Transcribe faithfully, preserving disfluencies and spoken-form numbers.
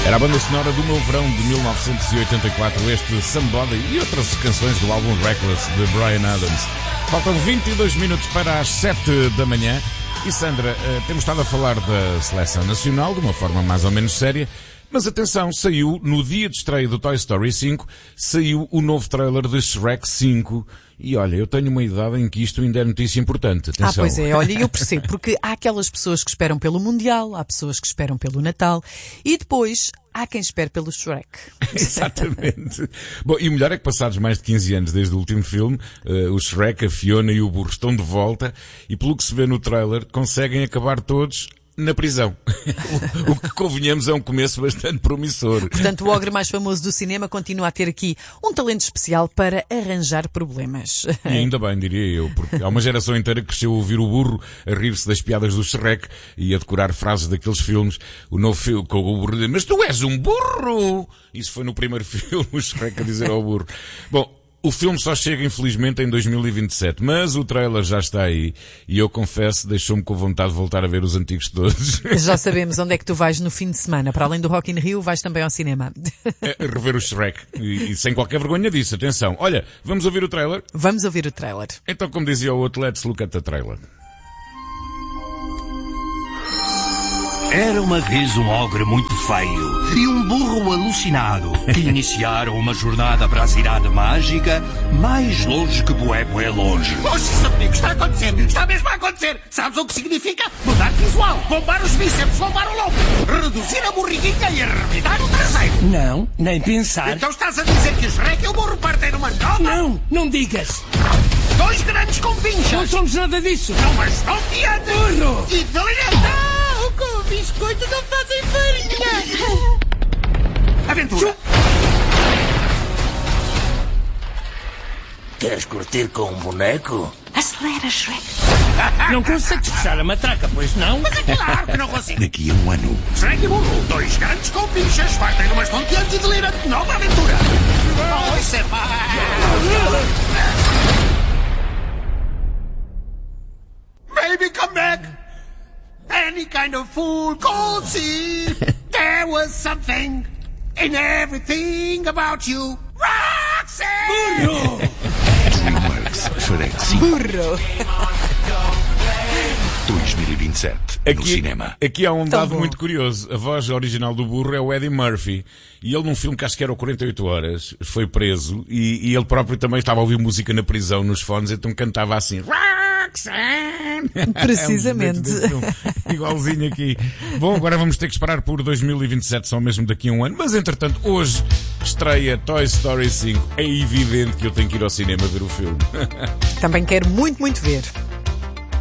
Era a banda sonora do meu verão de mil novecentos e oitenta e quatro, este Somebody e outras canções do álbum Reckless de Bryan Adams. Faltam vinte e dois minutos para as sete da manhã e Sandra, temos estado a falar da seleção nacional de uma forma mais ou menos séria, mas atenção, saiu no dia de estreia do Toy Story cinco, saiu o novo trailer de Shrek cinco e olha, eu tenho uma idade em que isto ainda é notícia importante. Atenção. Ah, pois é, olha, eu percebo, porque há aquelas pessoas que esperam pelo Mundial, há pessoas que esperam pelo Natal e depois há quem espere pelo Shrek. Exatamente. Bom, e o melhor é que passados mais de quinze anos desde o último filme, uh, o Shrek, a Fiona e o burro estão de volta e pelo que se vê no trailer conseguem acabar todos na prisão. O que, convenhamos, é um começo bastante promissor. Portanto, o ogre mais famoso do cinema continua a ter aqui um talento especial para arranjar problemas. E ainda bem, diria eu, porque há uma geração inteira que cresceu a ouvir o burro a rir-se das piadas do Shrek e a decorar frases daqueles filmes. O novo filme com o burro diz, mas tu és um burro! Isso foi no primeiro filme, o Shrek a dizer ao burro. Bom, o filme só chega, infelizmente, em dois mil e vinte e sete, mas o trailer já está aí e eu confesso, deixou-me com vontade de voltar a ver os antigos todos. Já sabemos onde é que tu vais no fim de semana. Para além do Rock in Rio, vais também ao cinema. É, rever o Shrek e, e sem qualquer vergonha disso. Atenção, olha, vamos ouvir o trailer? Vamos ouvir o trailer. Então, como dizia o outro, let's look at the trailer. Era uma vez um ogre muito feio e um burro alucinado que iniciaram uma jornada para a cidade mágica mais longe que bué, bué longe. Oxe, isso comigo está a acontecer, está mesmo a acontecer. Sabes o que significa? Mudar de visual, bombar os bíceps, bombar o lombo, reduzir a barriguinha e arrebitar o traseiro. Não, nem pensar. Então estás a dizer que o Shrek e o burro partem numa nova? Não, não digas. Dois grandes compinchas. Não somos nada disso. Não estão diante. Burro. E delirante. Com biscoito não fazem farinha! Aventura! Queres curtir com um boneco? Acelera, Shrek! Não consegues puxar a matraca, pois não? Mas é claro que não consigo! Daqui a um ano. Shrek e burro, dois grandes compinchas, partem numa estonteante e delirante nova aventura! Oh, isso é Baby, come back! Any kind of fool could see there was something in everything about you. Roxanne! Burro! DreamWorks Shrek cinco. Burro! dois mil e vinte e sete Aqui, no cinema. Aqui há um Tão dado bom. muito curioso. A voz original do burro é o Eddie Murphy. E ele, num filme que acho que era o quarenta e oito horas, foi preso. E, e ele próprio também estava a ouvir música na prisão, nos fones, então cantava assim. Roxanne! Precisamente. É um momento igualzinho aqui. Bom, agora vamos ter que esperar por dois mil e vinte e sete, só mesmo daqui a um ano. Mas, entretanto, hoje estreia Toy Story cinco. É evidente que eu tenho que ir ao cinema ver o filme. Também quero muito, muito ver.